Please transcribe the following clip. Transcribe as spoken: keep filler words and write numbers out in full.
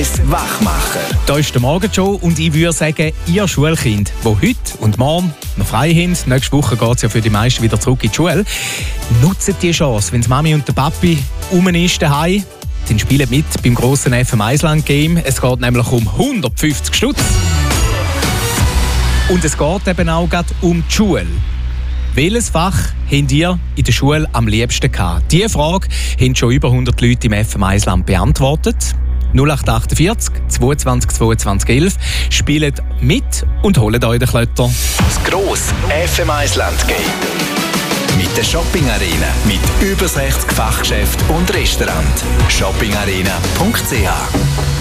eins Wachmacher. Da ist der Morgenshow und ich würde sagen, ihr Schulkind, die heute und morgen noch frei haben, nächste Woche geht es ja für die meisten wieder zurück in die Schule, nutzt die Chance, wenn die Mami und der Papi rum ist daheim, dann spielen mit beim grossen F M Island Game. Es geht nämlich um hundertfünfzig Stutz. Und es geht eben auch gerade um die Schule. Welches Fach habt ihr in der Schule am liebsten gehabt? Diese Frage haben schon über hundert Leute im F M Island beantwortet. null acht achtundvierzig zweiundzwanzig zweiundzwanzig elf. Spielt mit und holt euch den Klötter. Das grosse F M Island Game. Mit der Shopping Arena. Mit über sechzig Fachgeschäften und Restaurants. shopping arena punkt c h